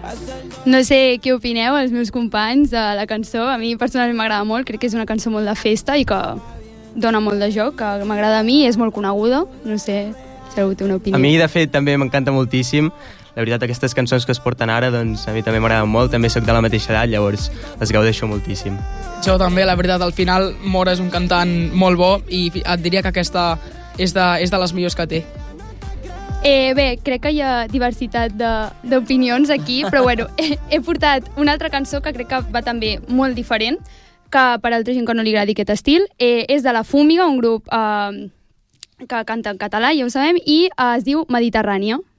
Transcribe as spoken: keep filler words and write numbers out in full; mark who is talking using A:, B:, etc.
A: No sé què opineu, els meus companys, de la cançó. A mi personalment m'agrada molt, crec que és una cançó molt de festa i que dona molt de joc, que m'agrada a mi, és molt coneguda. No sé si algú té una opinió.
B: A mi, de fet, també m'encanta moltíssim. La veritat, aquestes cançons que es porten ara, doncs a mi també m'agraden molt. També sóc de la mateixa edat, llavors les gaudeixo moltíssim.
C: Jo també, la veritat, al final Mora és un cantant molt bo i et diria que aquesta és de, és de les millors que té.
A: Eh, bé, crec que hi ha diversitat d'opinions aquí, però bueno, he, he portat una altra cançó que crec que va també molt diferent, que per altra gent que no li agradi aquest estil. Eh, és de La Fúmiga, un grup eh, que canta en català, ja ho sabem, i eh, es diu Mediterrània.